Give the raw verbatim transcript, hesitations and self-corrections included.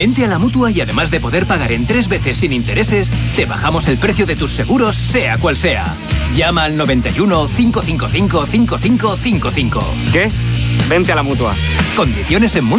Vente a la Mutua y además de poder pagar en tres veces sin intereses, te bajamos el precio de tus seguros, sea cual sea. Llama al noventa y uno, cinco cinco cinco, cinco cinco cinco cinco. ¿Qué? Vente a la Mutua. Condiciones en Mutua.